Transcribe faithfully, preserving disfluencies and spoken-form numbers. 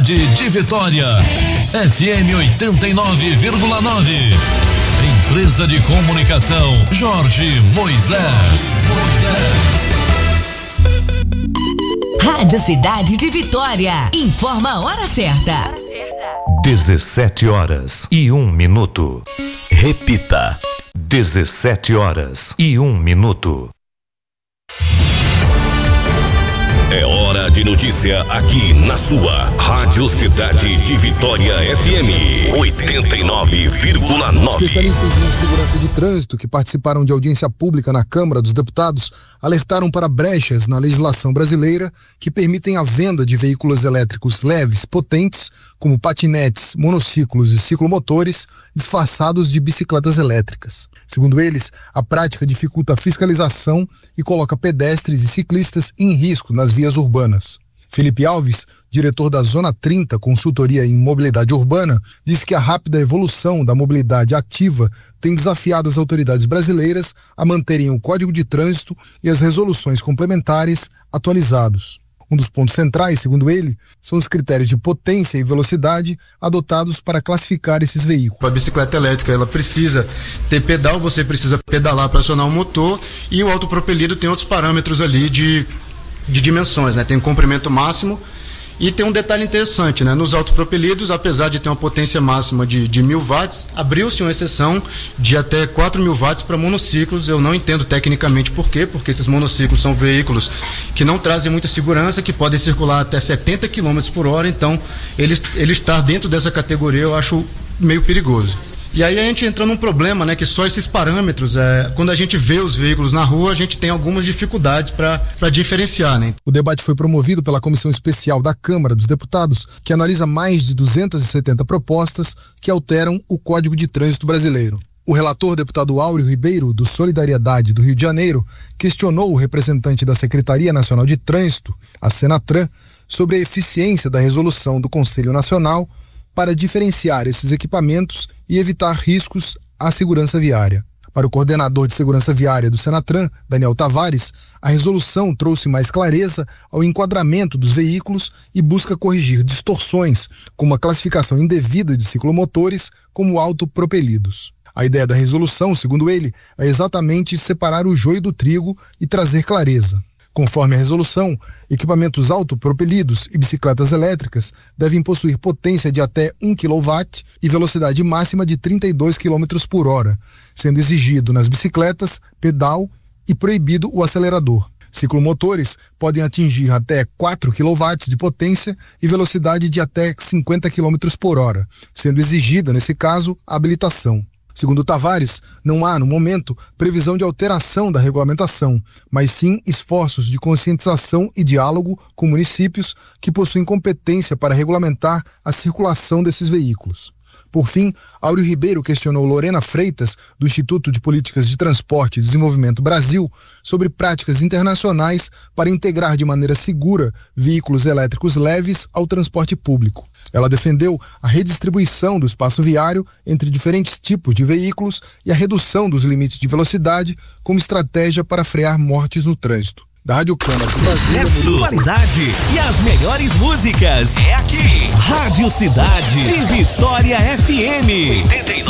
Cidade de Vitória, F M oitenta e nove vírgula nove. Empresa de Comunicação Jorge Moisés. Rádio Cidade de Vitória. Informa a hora certa. dezessete horas e um minuto. Repita. dezessete horas e um minuto. É hora de notícia aqui na sua Rádio Cidade de Vitória F M oitenta e nove vírgula nove. Especialistas em segurança de trânsito que participaram de audiência pública na Câmara dos Deputados alertaram para brechas na legislação brasileira que permitem a venda de veículos elétricos leves, potentes, como patinetes, monociclos e ciclomotores, disfarçados de bicicletas elétricas. Segundo eles, a prática dificulta a fiscalização e coloca pedestres e ciclistas em risco nas vias urbanas. Felipe Alves, diretor da Zona trinta, consultoria em mobilidade urbana, disse que a rápida evolução da mobilidade ativa tem desafiado as autoridades brasileiras a manterem o Código de Trânsito e as resoluções complementares atualizados. Um dos pontos centrais, segundo ele, são os critérios de potência e velocidade adotados para classificar esses veículos. A bicicleta elétrica, ela precisa ter pedal, você precisa pedalar para acionar o motor, e o autopropelido tem outros parâmetros ali de de dimensões, né? Tem um comprimento máximo e tem um detalhe interessante, né? Nos autopropelidos, apesar de ter uma potência máxima de, de mil watts, abriu-se uma exceção de até quatro mil watts para monociclos. Eu não entendo tecnicamente por quê, porque esses monociclos são veículos que não trazem muita segurança, que podem circular até setenta quilômetros por hora, então ele, ele estar dentro dessa categoria eu acho meio perigoso. E aí a gente entra num problema, né, que só esses parâmetros, é, quando a gente vê os veículos na rua, a gente tem algumas dificuldades para diferenciar, né? O debate foi promovido pela Comissão Especial da Câmara dos Deputados, que analisa mais de duzentas e setenta propostas que alteram o Código de Trânsito brasileiro. O relator, deputado Áureo Ribeiro, do Solidariedade do Rio de Janeiro, questionou o representante da Secretaria Nacional de Trânsito, a Senatran, sobre a eficiência da resolução do Conselho Nacional para diferenciar esses equipamentos e evitar riscos à segurança viária. Para o coordenador de segurança viária do Senatran, Daniel Tavares, a resolução trouxe mais clareza ao enquadramento dos veículos e busca corrigir distorções, como a classificação indevida de ciclomotores como autopropelidos. A ideia da resolução, segundo ele, é exatamente separar o joio do trigo e trazer clareza. Conforme a resolução, equipamentos autopropelidos e bicicletas elétricas devem possuir potência de até um quilowatt e velocidade máxima de trinta e dois quilômetros por hora, sendo exigido nas bicicletas pedal e proibido o acelerador. Ciclomotores podem atingir até quatro quilowatts de potência e velocidade de até cinquenta quilômetros por hora, sendo exigida, nesse caso, a habilitação. Segundo Tavares, não há, no momento, previsão de alteração da regulamentação, mas sim esforços de conscientização e diálogo com municípios que possuem competência para regulamentar a circulação desses veículos. Por fim, Áureo Ribeiro questionou Lorena Freitas, do Instituto de Políticas de Transporte e Desenvolvimento Brasil, sobre práticas internacionais para integrar de maneira segura veículos elétricos leves ao transporte público. Ela defendeu a redistribuição do espaço viário entre diferentes tipos de veículos e a redução dos limites de velocidade como estratégia para frear mortes no trânsito. Da Rádio Câmara do Brasil, qualidade e as melhores músicas é aqui. Rádio Cidade de Vitória F M.